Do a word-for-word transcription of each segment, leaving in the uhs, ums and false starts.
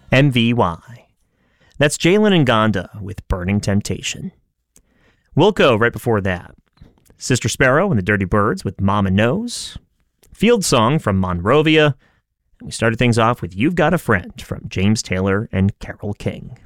M V Y. That's Jalen Nganda with Burning Temptation. Wilco right before that. Sister Sparrow and the Dirty Birds with Mama Knows. Field Song from Monrovia. And we started things off with You've Got a Friend from James Taylor and Carole King.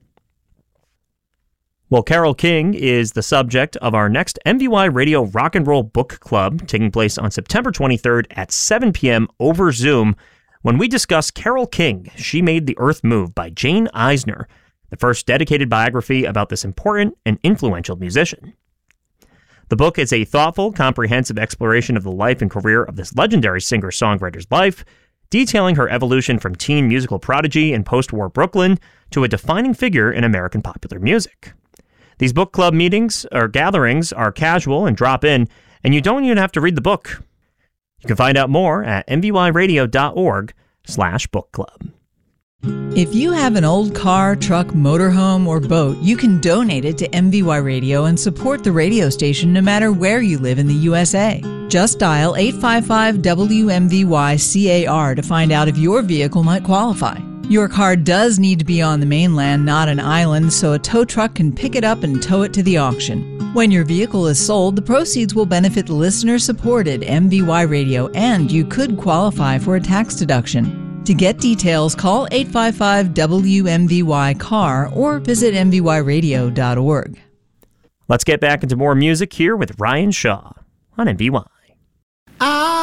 Well, Carole King is the subject of our next M V Y Radio Rock and Roll Book Club, taking place on September twenty-third at seven p.m. over Zoom, when we discuss Carole King, She Made the Earth Move by Jane Eisner, the first dedicated biography about this important and influential musician. The book is a thoughtful, comprehensive exploration of the life and career of this legendary singer-songwriter's life, detailing her evolution from teen musical prodigy in post-war Brooklyn to a defining figure in American popular music. These book club meetings or gatherings are casual and drop in, and you don't even have to read the book. You can find out more at mvyradio.org slash book club. If you have an old car, truck, motorhome, or boat, you can donate it to M V Y Radio and support the radio station no matter where you live in the U S A. Just dial eight five five W M V Y C A R to find out if your vehicle might qualify. Your car does need to be on the mainland, not an island, so a tow truck can pick it up and tow it to the auction. When your vehicle is sold, the proceeds will benefit listener-supported M V Y Radio, and you could qualify for a tax deduction. To get details, call eight five five W M V Y C A R or visit M V Y radio dot org. Let's get back into more music here with Ryan Shaw on M V Y. I